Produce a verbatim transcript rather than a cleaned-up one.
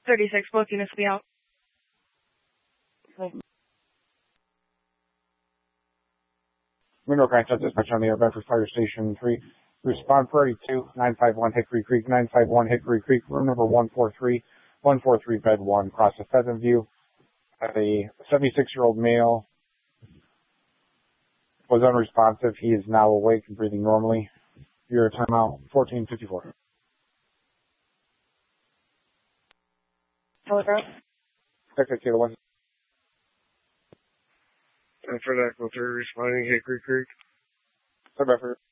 thirty-six, both units will be out. Monroe Contact Dispatch on the air, Bedford Fire Station three. Respond priority two, nine five one Hickory Creek, nine five one Hickory Creek, room number one four three, one four three, bed one, across the Pheasant View. A seventy-six-year-old male was unresponsive. He is now awake and breathing normally. Your timeout, fourteen fifty-four. Telegraph. Texas Kilo one. And for that, go through responding Hickory Creek. Sorry, Bedford.